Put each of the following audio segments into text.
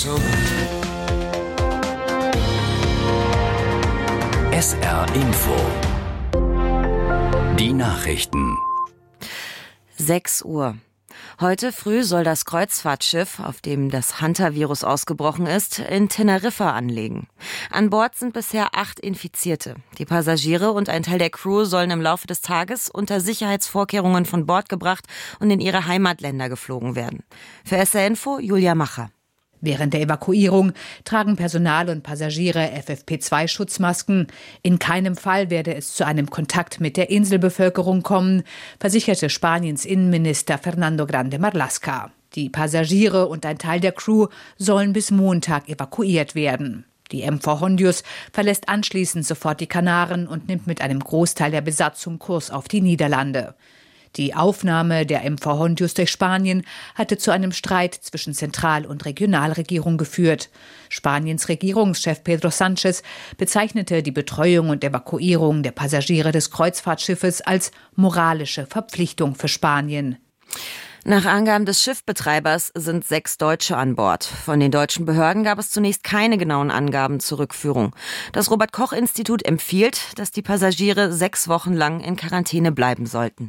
SR Info. Die Nachrichten. 6 Uhr. Heute früh soll das Kreuzfahrtschiff, auf dem das Hanta-Virus ausgebrochen ist, in Teneriffa anlegen. An Bord sind bisher 8 Infizierte. Die Passagiere und ein Teil der Crew sollen im Laufe des Tages unter Sicherheitsvorkehrungen von Bord gebracht und in ihre Heimatländer geflogen werden. Für SR Info Julia Macher. Während der Evakuierung tragen Personal und Passagiere FFP2-Schutzmasken. In keinem Fall werde es zu einem Kontakt mit der Inselbevölkerung kommen, versicherte Spaniens Innenminister Fernando Grande Marlaska. Die Passagiere und ein Teil der Crew sollen bis Montag evakuiert werden. Die MV Hondius verlässt anschließend sofort die Kanaren und nimmt mit einem Großteil der Besatzung Kurs auf die Niederlande. Die Aufnahme der MV Hondius durch Spanien hatte zu einem Streit zwischen Zentral- und Regionalregierung geführt. Spaniens Regierungschef Pedro Sánchez bezeichnete die Betreuung und Evakuierung der Passagiere des Kreuzfahrtschiffes als moralische Verpflichtung für Spanien. Nach Angaben des Schiffbetreibers sind 6 Deutsche an Bord. Von den deutschen Behörden gab es zunächst keine genauen Angaben zur Rückführung. Das Robert-Koch-Institut empfiehlt, dass die Passagiere 6 Wochen lang in Quarantäne bleiben sollten.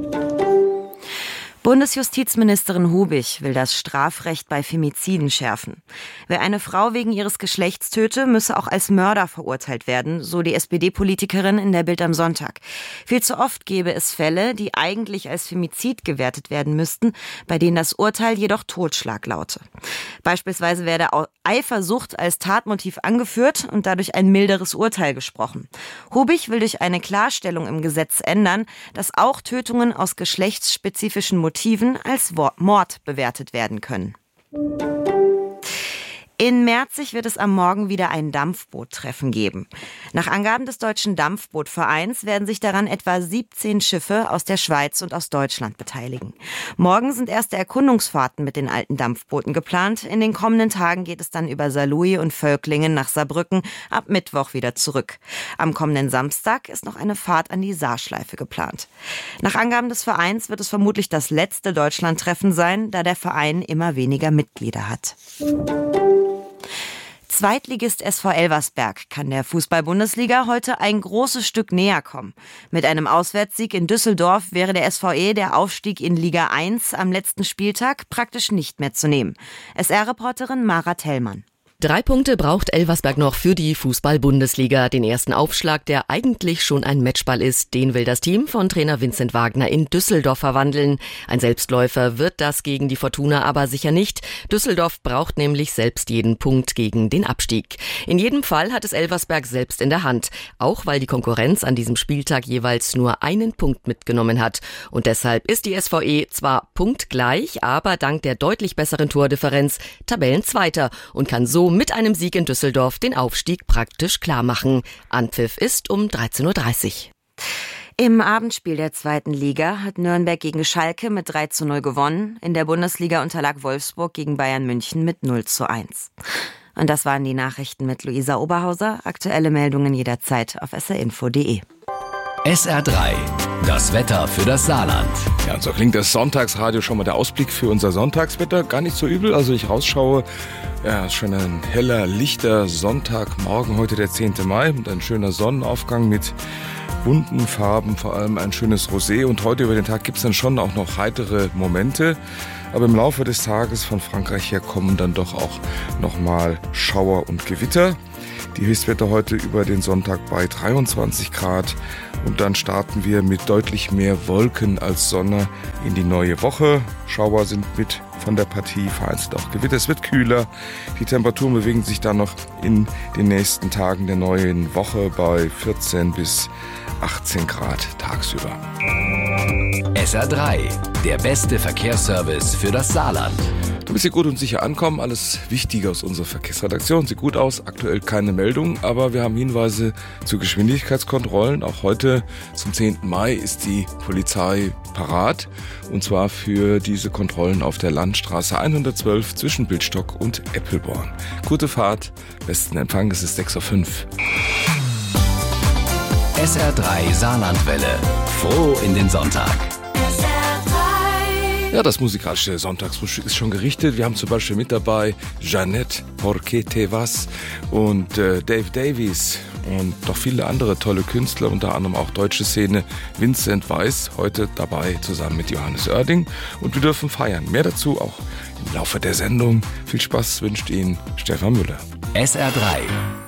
Bundesjustizministerin Hubig will das Strafrecht bei Femiziden schärfen. Wer eine Frau wegen ihres Geschlechts töte, müsse auch als Mörder verurteilt werden, so die SPD-Politikerin in der Bild am Sonntag. Viel zu oft gäbe es Fälle, die eigentlich als Femizid gewertet werden müssten, bei denen das Urteil jedoch Totschlag laute. Beispielsweise werde Eifersucht als Tatmotiv angeführt und dadurch ein milderes Urteil gesprochen. Hubig will durch eine Klarstellung im Gesetz ändern, dass auch Tötungen aus geschlechtsspezifischen Motiven als Mord bewertet werden können. In Merzig wird es am Morgen wieder ein Dampfboottreffen geben. Nach Angaben des Deutschen Dampfbootvereins werden sich daran etwa 17 Schiffe aus der Schweiz und aus Deutschland beteiligen. Morgen sind erste Erkundungsfahrten mit den alten Dampfbooten geplant. In den kommenden Tagen geht es dann über Saarlouis und Völklingen nach Saarbrücken, ab Mittwoch wieder zurück. Am kommenden Samstag ist noch eine Fahrt an die Saarschleife geplant. Nach Angaben des Vereins wird es vermutlich das letzte Deutschlandtreffen sein, da der Verein immer weniger Mitglieder hat. Zweitligist SV Elversberg kann der Fußball-Bundesliga heute ein großes Stück näher kommen. Mit einem Auswärtssieg in Düsseldorf wäre der SVE der Aufstieg in Liga 1 am letzten Spieltag praktisch nicht mehr zu nehmen. SR-Reporterin Mara Tellmann. 3 Punkte braucht Elversberg noch für die Fußball-Bundesliga. Den ersten Aufschlag, der eigentlich schon ein Matchball ist, den will das Team von Trainer Vincent Wagner in Düsseldorf verwandeln. Ein Selbstläufer wird das gegen die Fortuna aber sicher nicht. Düsseldorf braucht nämlich selbst jeden Punkt gegen den Abstieg. In jedem Fall hat es Elversberg selbst in der Hand, auch weil die Konkurrenz an diesem Spieltag jeweils nur einen Punkt mitgenommen hat. Und deshalb ist die SVE zwar punktgleich, aber dank der deutlich besseren Tordifferenz Tabellenzweiter und kann so mit einem Sieg in Düsseldorf den Aufstieg praktisch klar machen. Anpfiff ist um 13:30 Uhr. Im Abendspiel der 2. Liga hat Nürnberg gegen Schalke mit 3:0 gewonnen. In der Bundesliga unterlag Wolfsburg gegen Bayern München mit 0:1. Und das waren die Nachrichten mit Luisa Oberhauser. Aktuelle Meldungen jederzeit auf srinfo.de. SR3, das Wetter für das Saarland. Ja, und so klingt das Sonntagsradio schon mal der Ausblick für unser Sonntagswetter. Gar nicht so übel, also ich rausschaue. Ja, ist schon ein heller, lichter Sonntagmorgen, heute der 10. Mai. Und ein schöner Sonnenaufgang mit bunten Farben, vor allem ein schönes Rosé. Und heute über den Tag gibt es dann schon auch noch heitere Momente. Aber im Laufe des Tages von Frankreich her kommen dann doch auch nochmal Schauer und Gewitter. Die Höchstwerte heute über den Sonntag bei 23 Grad. Und dann starten wir mit deutlich mehr Wolken als Sonne in die neue Woche. Schauer sind mit von der Partie, vereinzelt auch Gewitter. Es wird kühler. Die Temperaturen bewegen sich dann noch in den nächsten Tagen der neuen Woche bei 14 bis 18 Grad tagsüber. SR3, der beste Verkehrsservice für das Saarland. Du bist hier gut und sicher ankommen. Alles Wichtige aus unserer Verkehrsredaktion. Sieht gut aus. Aktuell keine Meldung, aber wir haben Hinweise zu Geschwindigkeitskontrollen. Auch heute zum 10. Mai ist die Polizei parat. Und zwar für diese Kontrollen auf der Landstraße 112 zwischen Bildstock und Eppelborn. Gute Fahrt, besten Empfang. Es ist 6:05 Uhr. SR3 Saarlandwelle. Froh in den Sonntag. SR3 Ja, das musikalische Sonntagsfrühstück ist schon gerichtet. Wir haben zum Beispiel mit dabei Jeanette Porque Te Vas und Dave Davies und noch viele andere tolle Künstler, unter anderem auch deutsche Szene. Vincent Weiss heute dabei zusammen mit Johannes Oerding und wir dürfen feiern. Mehr dazu auch im Laufe der Sendung. Viel Spaß wünscht Ihnen Stefan Müller. SR3